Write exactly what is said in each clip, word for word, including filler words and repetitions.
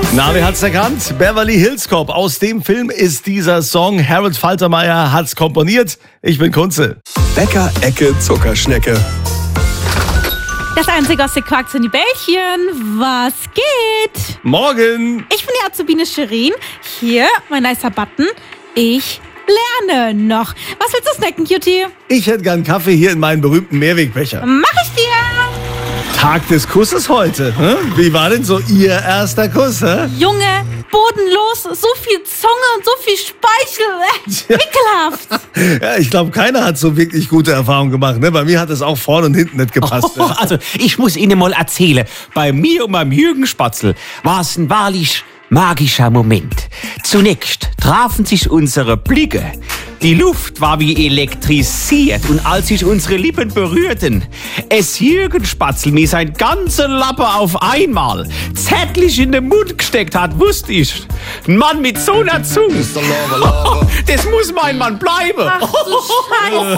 Na, wer hat's erkannt? Beverly Hills Cop. Aus dem Film ist dieser Song. Harold Faltermeyer hat's komponiert. Ich bin Kunze. Bäcker Ecke Zuckerschnecke. Das Einzige aus der Quark sind die Bällchen. Was geht? Morgen. Ich bin die Azubine Shirin. Hier, mein nicer Button. Ich lerne noch. Was willst du snacken, Cutie? Ich hätte gern Kaffee hier in meinen berühmten Mehrwegbecher. Mach ich dir. Tag des Kusses heute. Hm? Wie war denn so Ihr erster Kuss? Hä? Junge, bodenlos, so viel Zunge und so viel Speichel. Äh, ekelhaft. Ja, ich glaube, keiner hat so wirklich gute Erfahrungen gemacht. Ne? Bei mir hat es auch vorne und hinten nicht gepasst. Oh, also, ich muss Ihnen mal erzählen, bei mir und beim Jürgen Spatzel war es ein wahrlich magischer Moment. Zunächst trafen sich unsere Blicke. Die Luft war wie elektrisiert und als sich unsere Lippen berührten, es Jürgen Spatzel mir sein ganzer Lappe auf einmal zärtlich in den Mund gesteckt hat, wusste ich. Ein Mann mit so einer Zunge, das muss mein Mann bleiben. Ach du Scheiße.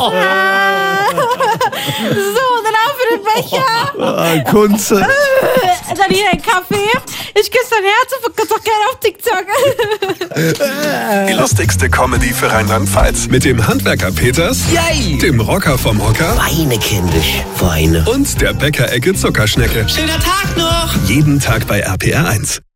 So, dann auf für den Becher. Ah, Kunze. Dann hier ein Kaffee. Ich küsse dein Herz und verkürze auch gerne auf TikTok. Die lustigste Comedy für Rheinland-Pfalz. Mit dem Handwerker Peters, Yay! dem Rocker vom Hocker Weine, kindisch, Weine. und der Bäcker Ecke Zuckerschnecke. Schöner Tag noch! Jeden Tag bei R P R eins.